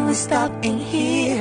we stop in here?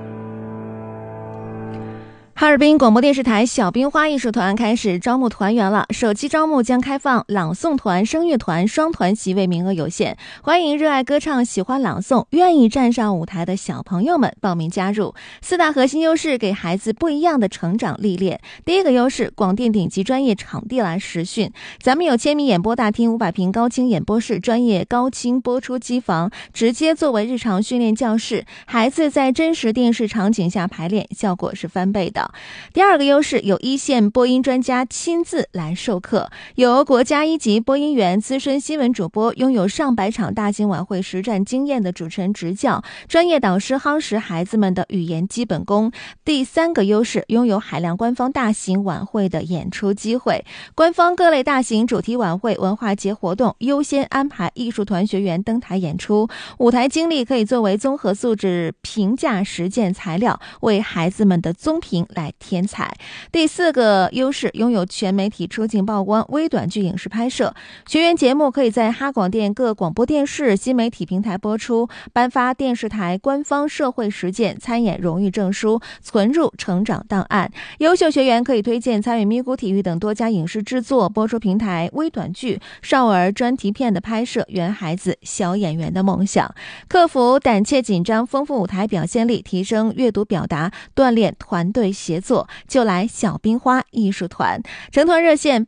哈尔滨广播电视台小冰花艺术团开始招募团员了，首期招募将开放朗诵团、声乐团双团席位，名额有限，欢迎热爱歌唱、喜欢朗诵、愿意站上舞台的小朋友们报名加入。四大核心优势给孩子不一样的成长历练。第一个优势，广电顶级专业场地来实训，咱们有千米演播大厅、500平高清演播室、专业高清播出机房，直接作为日常训练教室，孩子在真实电视场景下排练，效果是翻倍的。第二个优势，有一线播音专家亲自来授课，有国家一级播音员、资深新闻主播，拥有上百场大型晚会实战经验的主持人执教，专业导师夯实孩子们的语言基本功。第三个优势，拥有海量官方大型晚会的演出机会，官方各类大型主题晚会、文化节活动优先安排艺术团学员登台演出，舞台经历可以作为综合素质评价实践材料，为孩子们的综评来添彩。第四个优势，拥有全媒体出镜曝光、微短剧影视拍摄，学员节目可以在哈广电各广播电视新媒体平台播出，颁发电视台官方社会实践参演荣誉证书，存入成长档案。优秀学员可以推荐参与咪咕体育等多家影视制作、播出平台微短剧、少儿专题片的拍摄，圆孩子小演员的梦想。克服胆怯紧张，丰富舞台表现力，提升阅读表达，锻炼团队协作，就来小冰花艺术团。成团热线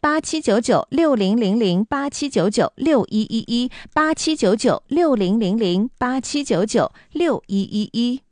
87996000879961118799600087996111。